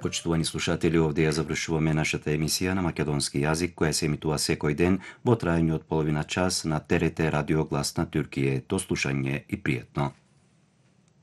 Почитувани слушатели, овде ја завршуваме нашата емисија на македонски јазик, која се емитува секој ден во трајање од половина час на ТРТ Радио Глас на Туркије. До слушање и пријатно.